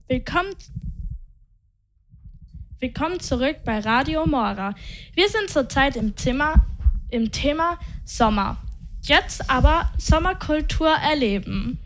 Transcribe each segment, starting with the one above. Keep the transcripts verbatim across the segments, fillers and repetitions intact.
Willkommen, willkommen zurück bei Radio Mora. Wir sind zurzeit im Thema, im Thema Sommer. Jetzt aber Sommerkultur erleben.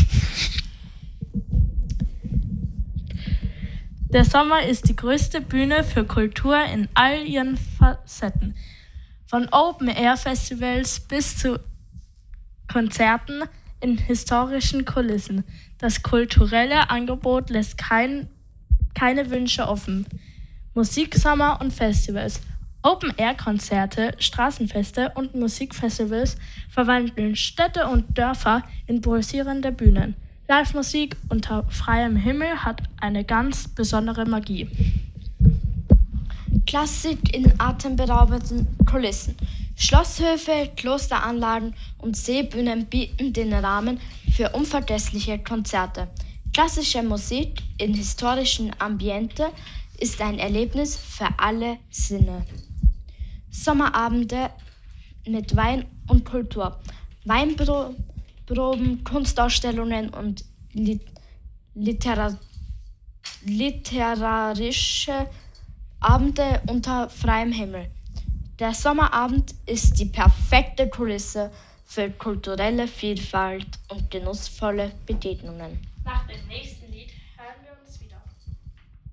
Der Sommer ist die größte Bühne für Kultur in all ihren Facetten. Von Open-Air-Festivals bis zu Konzerten in historischen Kulissen. Das kulturelle Angebot lässt kein, keine Wünsche offen. Musiksommer und Festivals. Open-Air-Konzerte, Straßenfeste und Musikfestivals verwandeln Städte und Dörfer in pulsierende Bühnen. Live-Musik unter freiem Himmel hat eine ganz besondere Magie. Klassik in atemberaubenden Kulissen. Schlosshöfe, Klosteranlagen und Seebühnen bieten den Rahmen für unvergessliche Konzerte. Klassische Musik in historischen Ambiente ist ein Erlebnis für alle Sinne. Sommerabende mit Wein und Kultur. Weinproben, Kunstausstellungen und Litera- literarische Abende unter freiem Himmel. Der Sommerabend ist die perfekte Kulisse für kulturelle Vielfalt und genussvolle Begegnungen. Nach dem nächsten